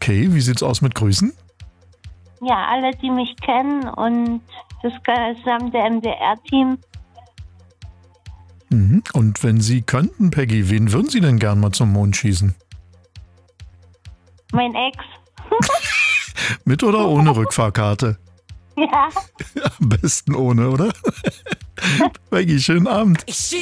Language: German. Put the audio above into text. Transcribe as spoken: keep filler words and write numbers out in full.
Okay, wie sieht's aus mit Grüßen? Ja, alle, die mich kennen und das gesamte M D R-Team. Mhm. Und wenn Sie könnten, Peggy, wen würden Sie denn gern mal zum Mond schießen? Mein Ex. Mit oder ohne Rückfahrkarte? Ja. Am besten ohne, oder? Peggy, schönen Abend. Ich